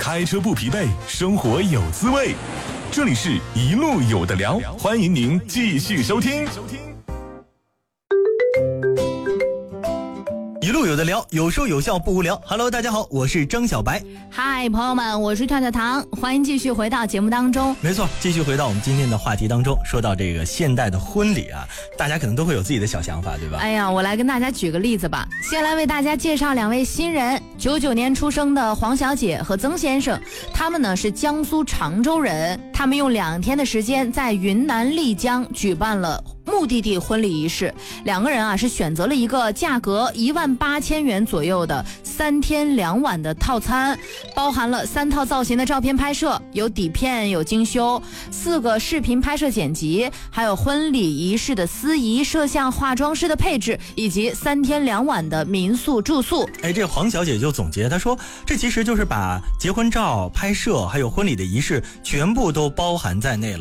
开车不疲惫，生活有滋味。这里是一路有的聊，欢迎您继续收听。 一路有的聊，有说有笑不无聊。Hello， 大家好，我是张小白。 嗨，朋友们，我是跳跳糖，欢迎继续回到节目当中。 没错，继续回到我们今天的话题当中。说到这个现代的婚礼啊，大家可能都会有自己的小想法，对吧？ 哎呀，我来跟大家举个例子吧。先来为大家介绍两位新人，99年出生的黄小姐和曾先生，他们呢是江苏常州人，他们用2天的时间在云南丽江举办了目的地婚礼仪式。两个人啊是选择了一个价格18000元左右的3天2晚的套餐，包含了3套造型的照片拍摄，有底片，有精修，4个视频拍摄剪辑，还有婚礼仪式的司仪、摄像、化妆师的配置，以及3天2晚的民宿住宿。 这个黄小姐就总结，她说这其实就是把结婚照、拍摄还有婚礼的仪式全部都包含在内了。